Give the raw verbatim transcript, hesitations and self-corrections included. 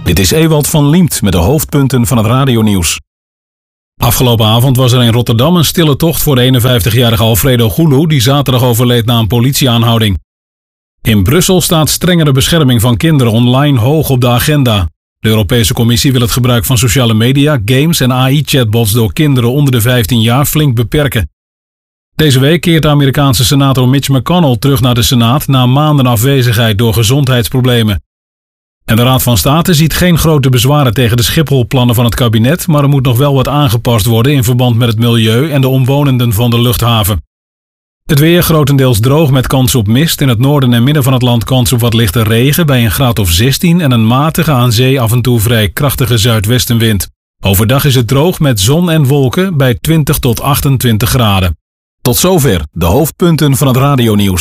Dit is Ewald van Liemt met de hoofdpunten van het radionieuws. Afgelopen avond was er in Rotterdam een stille tocht voor de eenenvijftigjarige Alfredo Gulu, die zaterdag overleed na een politieaanhouding. In Brussel staat strengere bescherming van kinderen online hoog op de agenda. De Europese Commissie wil het gebruik van sociale media, games en A I-chatbots door kinderen onder de vijftien jaar flink beperken. Deze week keert de Amerikaanse senator Mitch McConnell terug naar de Senaat na maanden afwezigheid door gezondheidsproblemen. En de Raad van State ziet geen grote bezwaren tegen de Schiphol-plannen van het kabinet, maar er moet nog wel wat aangepast worden in verband met het milieu en de omwonenden van de luchthaven. Het weer grotendeels droog met kans op mist. In het noorden en midden van het land kans op wat lichte regen bij een graad of zestien en een matige aan zee af en toe vrij krachtige zuidwestenwind. Overdag is het droog met zon en wolken bij twintig tot achtentwintig graden. Tot zover de hoofdpunten van het radionieuws.